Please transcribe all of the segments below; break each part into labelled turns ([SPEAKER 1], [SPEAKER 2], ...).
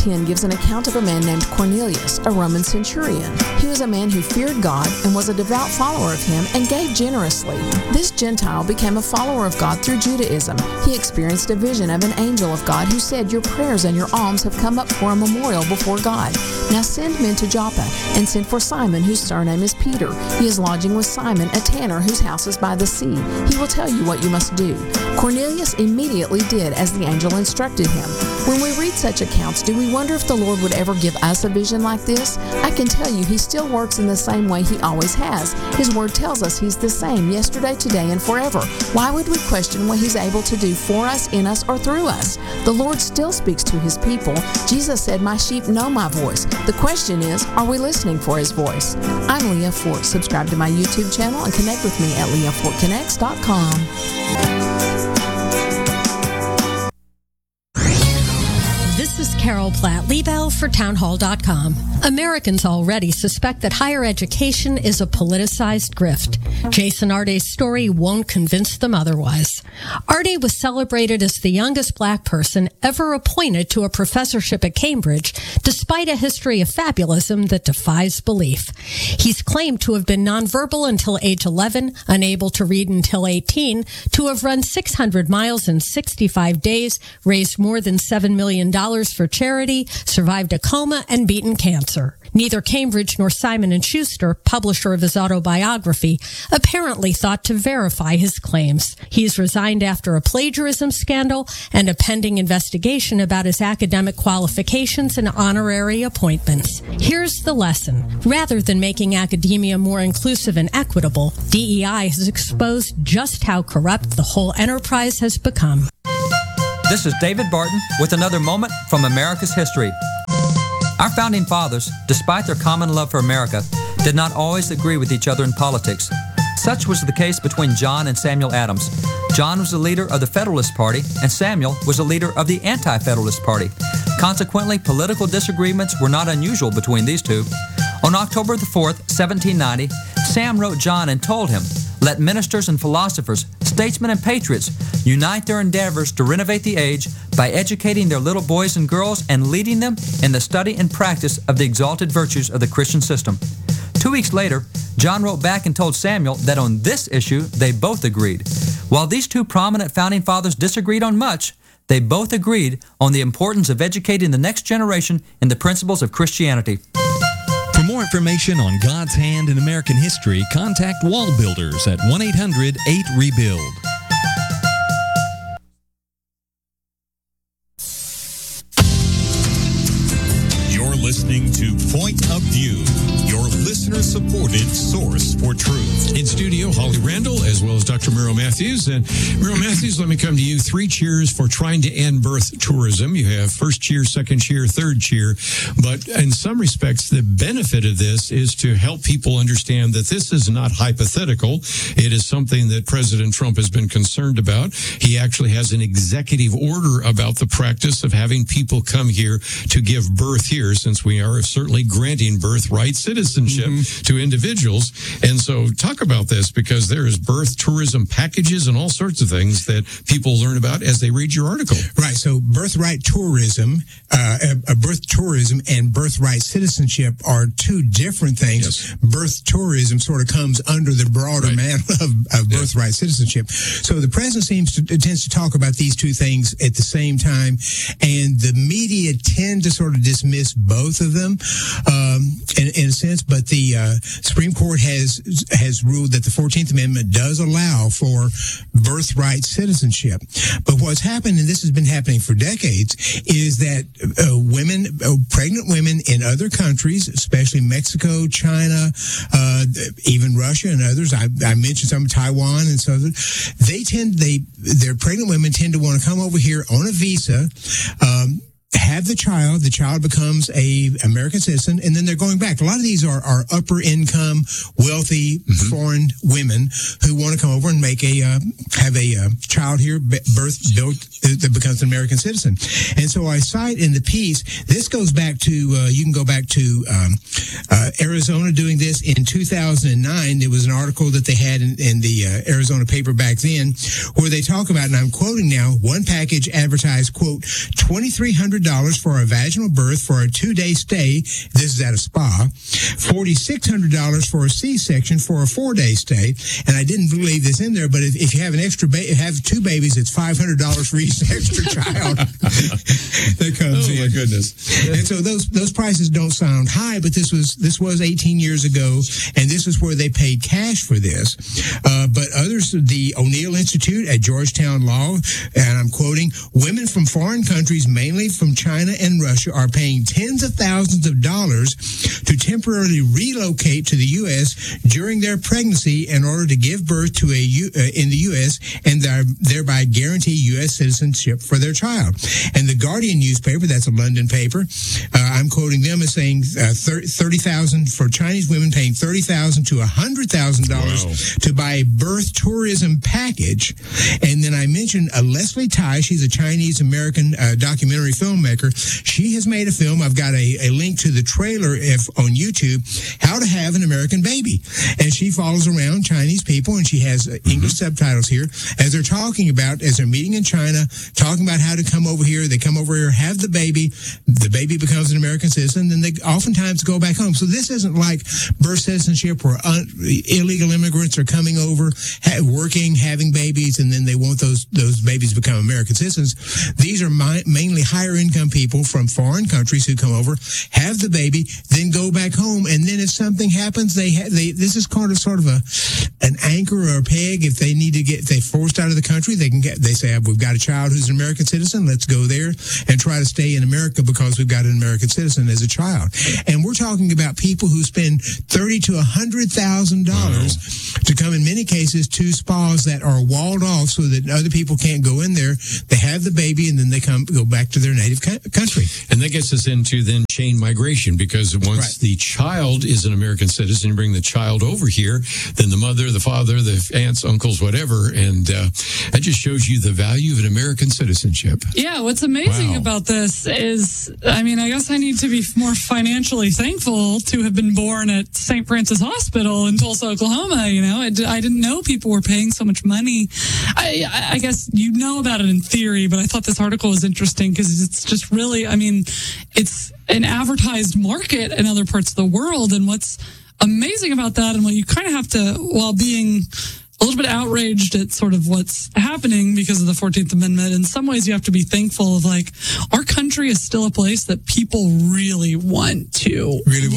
[SPEAKER 1] 10 gives an account of a man named Cornelius, a Roman centurion. He was a man who feared God and was a devout follower of him and gave generously. This Gentile became a follower of God through Judaism. He experienced a vision of an angel of God who said, "Your prayers and your alms have come up for a memorial before God. Now send men to Joppa and send for Simon, whose surname is Peter. He is lodging with Simon, a tanner whose house is by the sea. He will tell you what you must do." Cornelius immediately did as the angel instructed him. When we read such accounts, do we wonder if the Lord would ever give us a vision like this? I can tell you He still works in the same way He always has. His Word tells us He's the same yesterday, today, and forever. Why would we question what He's able to do for us, in us, or through us? The Lord still speaks to His people. Jesus said, "My sheep know my voice." The question is, are we listening for His voice? I'm Leah Fort. Subscribe to my YouTube channel and connect with me at leahfortconnects.com.
[SPEAKER 2] This is Carol Platt-Liebel for townhall.com. Americans already suspect that higher education is a politicized grift. Jason Arde's story won't convince them otherwise. Arde was celebrated as the youngest black person ever appointed to a professorship at Cambridge, despite a history of fabulism that defies belief. He's claimed to have been nonverbal until age 11, unable to read until 18, to have run 600 miles in 65 days, raised more than $7 million for charity, survived a coma, and beaten cancer. Neither Cambridge nor Simon & Schuster, publisher of his autobiography, apparently thought to verify his claims. He's resigned after a plagiarism scandal and a pending investigation about his academic qualifications and honorary appointments. Here's the lesson. Rather than making academia more inclusive and equitable, DEI has exposed just how corrupt the whole enterprise has become.
[SPEAKER 3] This is David Barton with another moment from America's history. Our founding fathers, despite their common love for America, did not always agree with each other in politics. Such was the case between John and Samuel Adams. John was the leader of the Federalist Party, and Samuel was the leader of the Anti-Federalist Party. Consequently, political disagreements were not unusual between these two. On October the 4th, 1790, Sam wrote John and told him, "Let ministers and philosophers, statesmen and patriots unite their endeavors to renovate the age by educating their little boys and girls and leading them in the study and practice of the exalted virtues of the Christian system." 2 weeks later, John wrote back and told Samuel that on this issue they both agreed. While these two prominent founding fathers disagreed on much, they both agreed on the importance of educating the next generation in the principles of Christianity.
[SPEAKER 4] For more information on God's hand in American history, contact Wall Builders at 1-800-8-REBUILD.
[SPEAKER 5] You're listening to Point of View, your listener-supported source for truth.
[SPEAKER 6] In studio, Holly Randall, as well as Dr. Miro Matthews. And Miro Matthews, let me come to you. 3 cheers for trying to end birth tourism. You have first cheer, second cheer, third cheer. But in some respects, the benefit of this is to help people understand that this is not hypothetical. It is something that President Trump has been concerned about. He actually has an executive order about the practice of having people come here to give birth here, since we are certainly granting birthright citizenship to individuals. And so talk about this, because there is birth tourism packages and all sorts of things that people learn about as they read your article.
[SPEAKER 7] Right. So birthright tourism, birth tourism and birthright citizenship are two different things.
[SPEAKER 6] Yes.
[SPEAKER 7] Birth tourism sort of comes under the broader mantle of birthright citizenship. So the president tends to talk about these two things at the same time, and the media tend to sort of dismiss both of them in a sense. But the Supreme Court has ruled that the 14th Amendment does allow for birthright citizenship. But what's happened, and this has been happening for decades, is that pregnant women in other countries, especially Mexico, China, even Russia and others, I mentioned some, Taiwan and so their pregnant women tend to want to come over here on a visa, have the child becomes a American citizen, and then they're going back. A lot of these are upper income, wealthy, foreign women who want to come over and have a child here, built that becomes an American citizen. And so I cite in the piece, this goes back to, you can go back to Arizona doing this in 2009. There was an article that they had in the Arizona paper back then where they talk about, and I'm quoting now, one package advertised, quote, $2,300 for a vaginal birth for a 2-day stay. This is at a spa. $4,600 for a C-section for a 4-day stay. And I didn't leave this in there, but if you have an extra have 2 babies, it's $500 for each extra child that comes in.
[SPEAKER 6] Oh my goodness!
[SPEAKER 7] And so those prices don't sound high, but this was 18 years ago, and this is where they paid cash for this. But others, the O'Neill Institute at Georgetown Law, and I'm quoting, women from foreign countries, mainly from China and Russia, are paying tens of thousands of dollars to temporarily relocate to the U.S. during their pregnancy in order to give birth to in the U.S. and thereby guarantee U.S. citizenship for their child. And the Guardian newspaper, that's a London paper, I'm quoting them as saying $30,000 for Chinese women paying $30,000 to $100,000 to buy a birth tourism package. And then I mentioned Leslie Tai. She's a Chinese-American documentary filmmaker. She has made a film. I've got a link to the trailer on YouTube, How to Have an American Baby. And she follows around Chinese people, and she has English subtitles here, as they're meeting in China, talking about how to come over here. They come over here, have the baby becomes an American citizen, then they oftentimes go back home. So this isn't like birth citizenship where illegal immigrants are coming over, working, having babies, and then they want those babies to become American citizens. These are mainly higher income people from foreign countries who come over, have the baby, then go back home, and then if something happens, this is kind of sort of an anchor or a peg. If they need to they're forced out of the country, they say, we've got a child who's an American citizen, let's go there and try to stay in America because we've got an American citizen as a child. And we're talking about people who spend $30,000 to $100,000 to come, in many cases, to spas that are walled off so that other people can't go in there. They have the baby, and then they go back to their native country.
[SPEAKER 6] And that gets us into then chain migration, because once the child is an American citizen, you bring the child over here, then the mother, the father, the aunts, uncles, whatever, and that just shows you the value of an American citizenship.
[SPEAKER 8] Yeah, what's amazing about this is, I guess I need to be more financially thankful to have been born at St. Francis Hospital in Tulsa, Oklahoma. I didn't know people were paying so much money. I guess you know about it in theory, but I thought this article was interesting because it's just really, it's an advertised market in other parts of the world. And what's amazing about that, and what you kind of have to, while being a little bit outraged at sort of what's happening because of the 14th Amendment, in some ways you have to be thankful of, our country is still a place that people really want to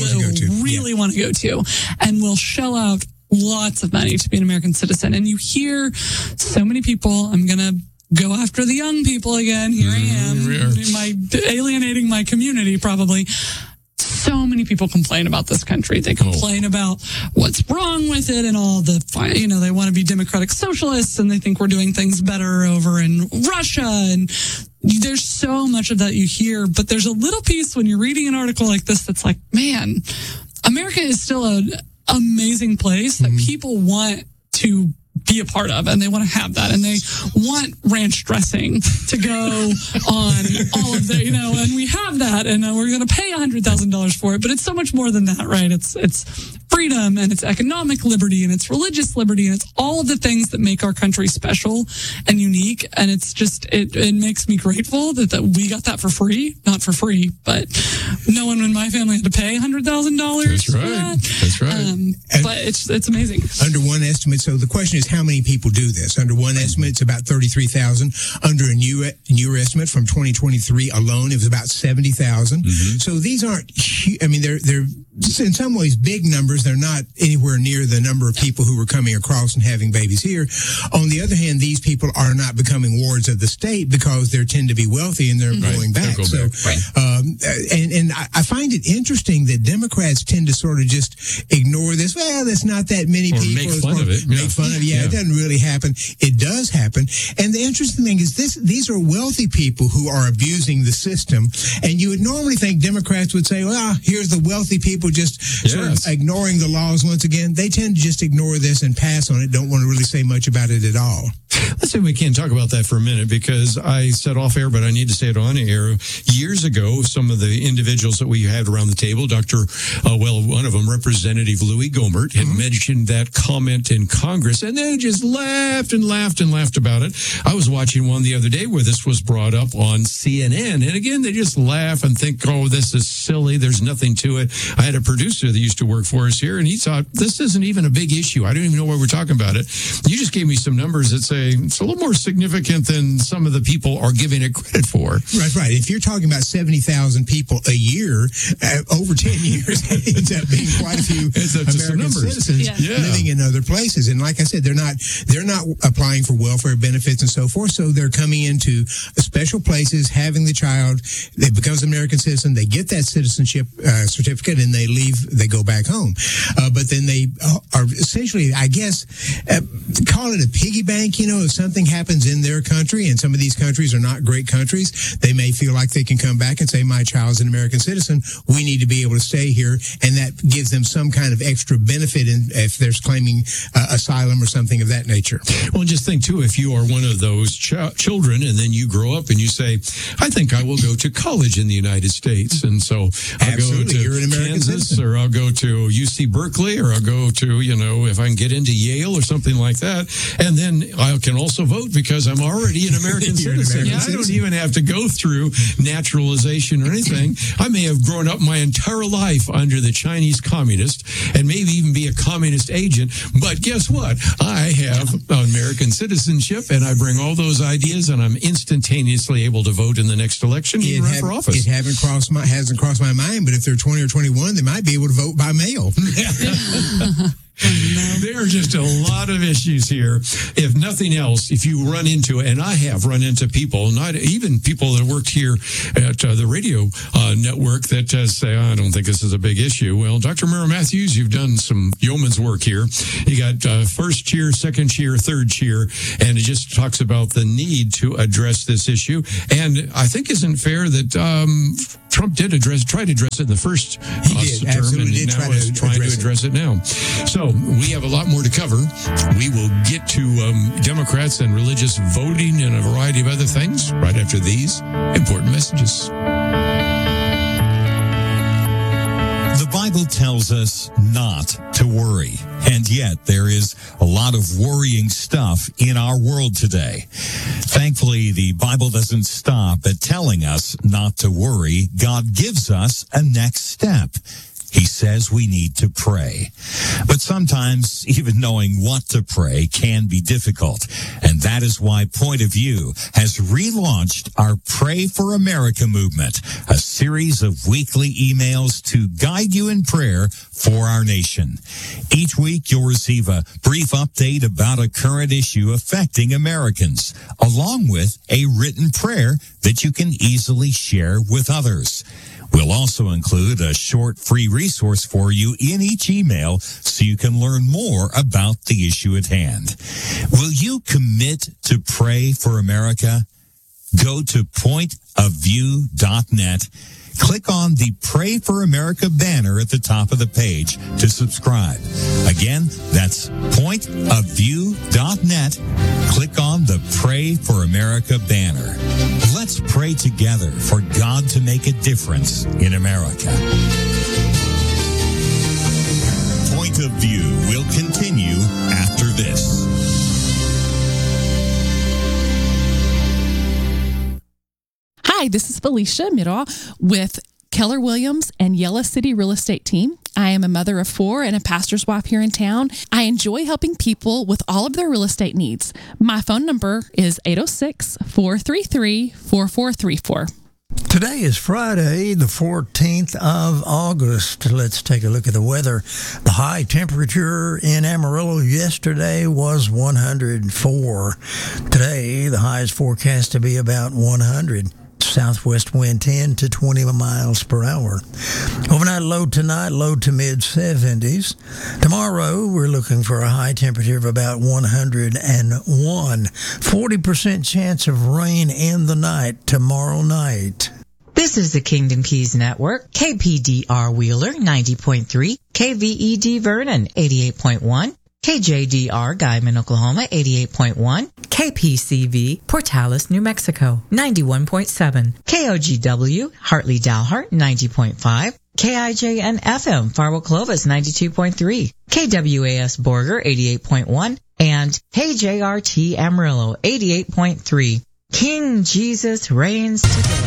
[SPEAKER 8] go to and will shell out lots of money to be an American citizen. And you hear so many people, I'm going to go after the young people again. Here I am, alienating my community probably. So many people complain about this country. They complain about what's wrong with it and all the, they want to be democratic socialists and they think we're doing things better over in Russia. And there's so much of that you hear, but there's a little piece when you're reading an article like this that's like, man, America is still an amazing place that people want to be a part of, and they want to have that, and they want ranch dressing to go on all of the, and we have that, and we're going to pay $100,000 for it, but it's so much more than that, right? It's freedom, and it's economic liberty, and it's religious liberty, and it's all of the things that make our country special and unique, and it's just, it makes me grateful that we got that for free, not for free, but no one in my family had to pay $100,000 for that. That's right. But it's amazing.
[SPEAKER 7] Under one estimate, so the question is, how many people do this? Under one estimate, it's about 33,000. Under a newer estimate from 2023 alone, it was about 70,000. So these aren't, they're in some ways big numbers. They're not anywhere near the number of people who were coming across and having babies here. On the other hand, these people are not becoming wards of the state because they tend to be wealthy and they're going back. And I find it interesting that Democrats tend to sort of just ignore this. Well, there's not that many people.
[SPEAKER 6] Make fun of it.
[SPEAKER 7] Make fun of it. Yeah, it doesn't really happen. It does happen. And the interesting thing is these are wealthy people who are abusing the system. And you would normally think Democrats would say, well, here's the wealthy people just sort of ignoring the laws once again. They tend to just ignore this and pass on it, don't want to really say much about it at all.
[SPEAKER 6] Let's see if we can talk about that for a minute, because I said off air, but I need to say it on air. Years ago, some of the individuals that we had around the table, one of them, Representative Louis Gohmert, had mentioned that comment in Congress, and they just laughed and laughed and laughed about it. I was watching one the other day where this was brought up on CNN, and again, they just laugh and think, oh, this is silly. There's nothing to it. I had a producer that used to work for us here, and he thought, this isn't even a big issue. I don't even know why we're talking about it. You just gave me some numbers that say it's a little more significant than some of the people are giving it credit for.
[SPEAKER 7] Right. If you're talking about 70,000 people a year, over 10 years, it ends up being quite a few American citizens living in other places. And like I said, they're not applying for welfare benefits and so forth. So they're coming into special places, having the child, they becomes an American citizen, they get that citizenship certificate, and they leave, they go back home. But then they are essentially, I guess, call it a piggy bank. If something happens in their country, and some of these countries are not great countries, they may feel like they can come back and say, my child's an American citizen, we need to be able to stay here, and that gives them some kind of extra benefit if they're claiming asylum or something of that nature.
[SPEAKER 6] Well, just think, too, if you are one of those children, and then you grow up and you say, I think I will go to college in the United States, and so I'll go to Kansas, or I'll go to UC Berkeley, or I'll go to, if I can get into Yale or something like that, and then I can also vote because I'm already an American citizen. I don't even have to go through naturalization or anything. I may have grown up my entire life under the Chinese communist and maybe even be a communist agent, but guess what? I have American citizenship, and I bring all those ideas, and I'm instantaneously able to vote in the next election and run for office.
[SPEAKER 7] It hasn't crossed my mind, but if they're 20 or 21, they might be able to vote by mail.
[SPEAKER 6] There are just a lot of issues here. If nothing else, if you run into, and I have run into people, not even people that worked here at the radio network that say, I don't think this is a big issue. Well, Dr. Merrill Matthews, you've done some yeoman's work here. You got first cheer, second cheer, third cheer, and it just talks about the need to address this issue. And I think isn't fair that Trump tried to address it in the first term, and now is trying to address it now. So we have a lot more to cover. We will get to Democrats and religious voting and a variety of other things right after these important messages.
[SPEAKER 9] The Bible tells us not to worry, and yet there is a lot of worrying stuff in our world today. Thankfully, the Bible doesn't stop at telling us not to worry. God gives us a next step. He says we need to pray. But sometimes even knowing what to pray can be difficult. And that is why Point of View has relaunched our Pray for America movement, a series of weekly emails to guide you in prayer for our nation. Each week you'll receive a brief update about a current issue affecting Americans, along with a written prayer that you can easily share with others. We'll also include a short free resource for you in each email so you can learn more about the issue at hand. Will you commit to pray for America? Go to pointofview.net. Click on the Pray for America banner at the top of the page to subscribe. Again, that's pointofview.net. Click on the Pray for America banner. Let's pray together for God to make a difference in America. Point of View will continue after this.
[SPEAKER 10] Hi, this is Felicia Middaugh with Keller Williams and Yellow City Real Estate Team. I am a mother of 4 and a pastor's wife here in town. I enjoy helping people with all of their real estate needs. My phone number is 806-433-4434.
[SPEAKER 11] Today is Friday, the 14th of August. Let's take a look at the weather. The high temperature in Amarillo yesterday was 104. Today, the high is forecast to be about 100. Southwest wind 10 to 20 miles per hour. Overnight low tonight, low to mid-70s. Tomorrow, we're looking for a high temperature of about 101. 40% chance of rain in the night tomorrow night.
[SPEAKER 12] This is the Kingdom Keys Network, KPDR Wheeler 90.3, KVED Vernon 88.1, KJDR Guyman, Oklahoma 88.1, KPCV Portales, New Mexico 91.7, KOGW Hartley Dalhart 90.5, KIJN FM Farwell Clovis 92.3, KWAS Borger 88.1, and KJRT Amarillo 88.3. King Jesus reigns today.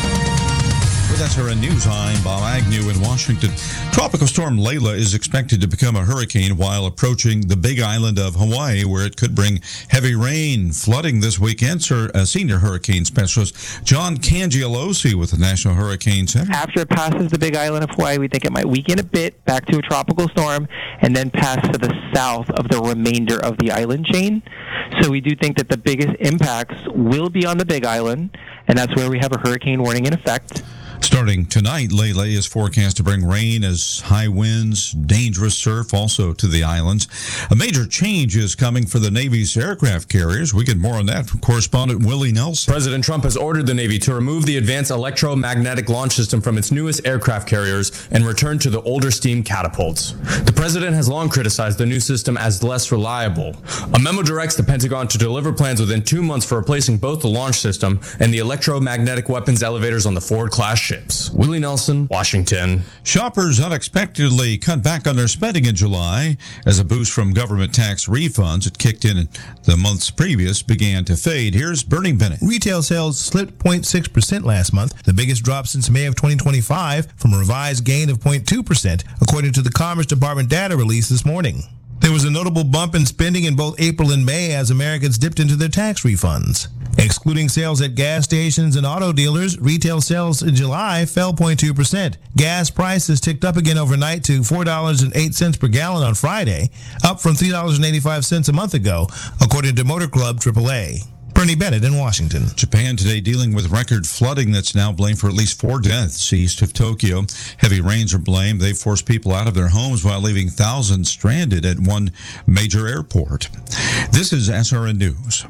[SPEAKER 13] With SRN News, I'm Bob Agnew in Washington. Tropical storm Layla is expected to become a hurricane while approaching the Big Island of Hawaii, where it could bring heavy rain, flooding this weekend. Senior hurricane specialist John Cangialosi with the National Hurricane Center.
[SPEAKER 14] After it passes the Big Island of Hawaii, we think it might weaken a bit back to a tropical storm and then pass to the south of the remainder of the island chain. So we do think that the biggest impacts will be on the Big Island, and that's where we have a hurricane warning in effect.
[SPEAKER 13] Starting tonight, Layla is forecast to bring rain as high winds, dangerous surf also to the islands. A major change is coming for the Navy's aircraft carriers. We get more on that from correspondent Willie Nelson.
[SPEAKER 15] President Trump has ordered the Navy to remove the Advanced Electromagnetic Launch System from its newest aircraft carriers and return to the older steam catapults. The president has long criticized the new system as less reliable. A memo directs the Pentagon to deliver plans within 2 months for replacing both the launch system and the electromagnetic weapons elevators on the Ford-class ships. Willie Nelson, Washington.
[SPEAKER 13] Shoppers unexpectedly cut back on their spending in July as a boost from government tax refunds that kicked in the months previous began to fade. Here's Bernie Bennett.
[SPEAKER 16] Retail sales slipped 0.6% last month, the biggest drop since May of 2025, from a revised gain of 0.2%, according to the Commerce Department data released this morning. There was a notable bump in spending in both April and May as Americans dipped into their tax refunds. Excluding sales at gas stations and auto dealers, retail sales in July fell 0.2%. Gas prices ticked up again overnight to $4.08 per gallon on Friday, up from $3.85 a month ago, according to Motor Club AAA. Bernie Bennett in Washington.
[SPEAKER 13] Japan today dealing with record flooding that's now blamed for at least 4 deaths east of Tokyo. Heavy rains are blamed. They've forced people out of their homes while leaving thousands stranded at one major airport. This is SRN News.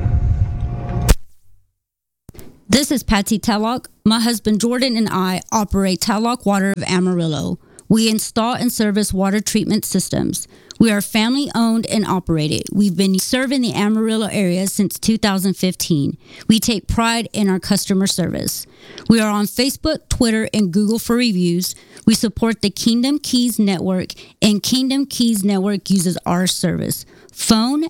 [SPEAKER 17] This is Patsy Tellock. My husband Jordan and I operate Tellock Water of Amarillo. We install and service water treatment systems. We are family owned and operated. We've been serving the Amarillo area since 2015. We take pride in our customer service. We are on Facebook, Twitter, and Google for reviews. We support the Kingdom Keys Network, and Kingdom Keys Network uses our service. Phone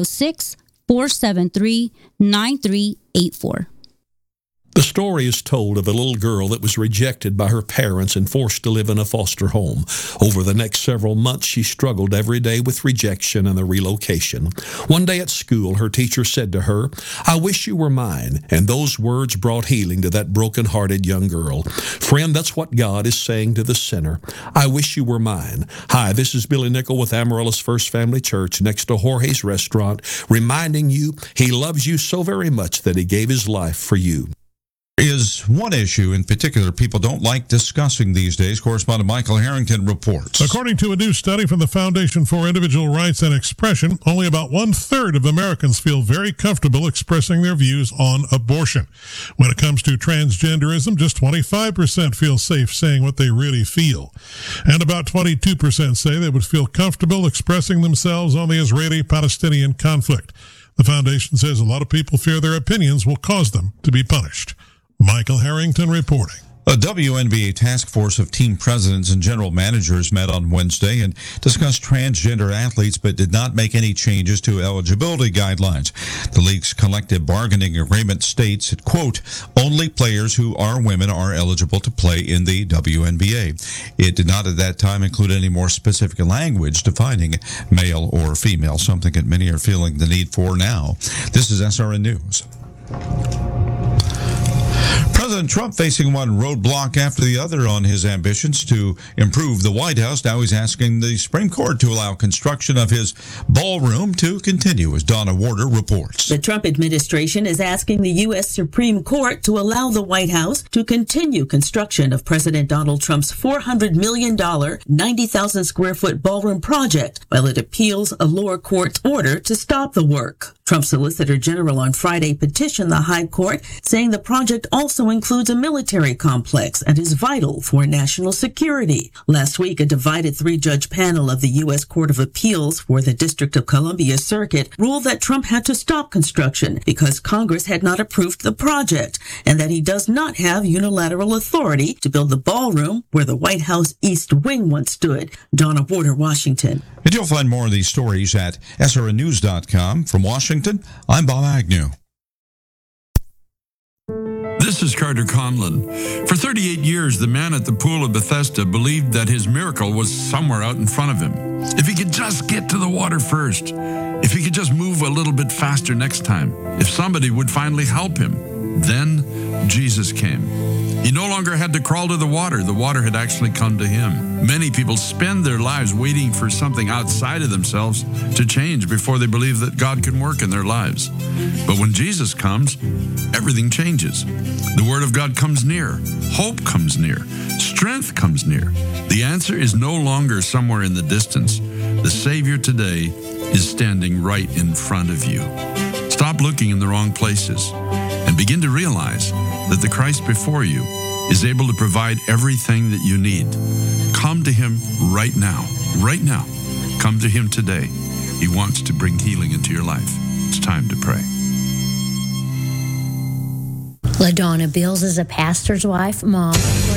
[SPEAKER 17] 806-473-9384.
[SPEAKER 18] The story is told of a little girl that was rejected by her parents and forced to live in a foster home. Over the next several months, she struggled every day with rejection and the relocation. One day at school, her teacher said to her, "I wish you were mine," and those words brought healing to that broken-hearted young girl. Friend, that's what God is saying to the sinner. I wish you were mine. Hi, this is Billy Nickel with Amarillo's First Family Church next to Jorge's Restaurant, reminding you He loves you so very much that He gave His life for you.
[SPEAKER 13] Is one issue in particular people don't like discussing these days. Correspondent Michael Harrington reports.
[SPEAKER 19] According to a new study from the Foundation for Individual Rights and Expression, only about 1/3 of Americans feel very comfortable expressing their views on abortion. When it comes to transgenderism, just 25% feel safe saying what they really feel. And about 22% say they would feel comfortable expressing themselves on the Israeli-Palestinian conflict. The foundation says a lot of people fear their opinions will cause them to be punished. Michael Harrington reporting.
[SPEAKER 13] A WNBA task force of team presidents and general managers met on Wednesday and discussed transgender athletes but did not make any changes to eligibility guidelines. The league's collective bargaining agreement states that, quote, only players who are women are eligible to play in the WNBA. It did not at that time include any more specific language defining male or female, something that many are feeling the need for now. This is SRN News. President Trump facing one roadblock after the other on his ambitions to improve the White House. Now he's asking the Supreme Court to allow construction of his ballroom to continue, as Donna Warder reports.
[SPEAKER 20] The Trump administration is asking the U.S. Supreme Court to allow the White House to continue construction of President Donald Trump's $400 million, 90,000 square foot ballroom project while it appeals a lower court's order to stop the work. Trump's Solicitor General on Friday petitioned the High Court, saying the project also includes a military complex and is vital for national security. Last week, a divided 3-judge panel of the U.S. Court of Appeals for the District of Columbia Circuit ruled that Trump had to stop construction because Congress had not approved the project and that he does not have unilateral authority to build the ballroom where the White House East Wing once stood. Donna Warder, Washington.
[SPEAKER 13] And you'll find more of these stories at srnnews.com. From Washington, I'm Bob Agnew.
[SPEAKER 21] This is Carter Conlon. For 38 years, the man at the pool of Bethesda believed that his miracle was somewhere out in front of him. If he could just get to the water first, if he could just move a little bit faster next time, if somebody would finally help him, then Jesus came. He no longer had to crawl to the water had actually come to him. Many people spend their lives waiting for something outside of themselves to change before they believe that God can work in their lives. But when Jesus comes, everything changes. The Word of God comes near. Hope comes near. Strength comes near. The answer is no longer somewhere in the distance. The Savior today is standing right in front of you. Stop looking in the wrong places and begin to realize that the Christ before you is able to provide everything that you need. Come to Him right now. Right now. Come to Him today. He wants to bring healing into your life. It's time to pray.
[SPEAKER 22] LaDonna Bills is a pastor's wife, mom,